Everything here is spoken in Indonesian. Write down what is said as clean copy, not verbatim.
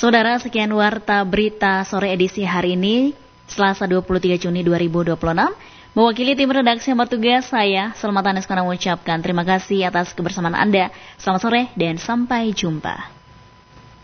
Saudara, sekian warta berita sore edisi hari ini, Selasa 23 Juni 2026. Mewakili tim redaksi yang bertugas, saya Selma Tanis mengucapkan terima kasih atas kebersamaan Anda. Selamat sore dan sampai jumpa.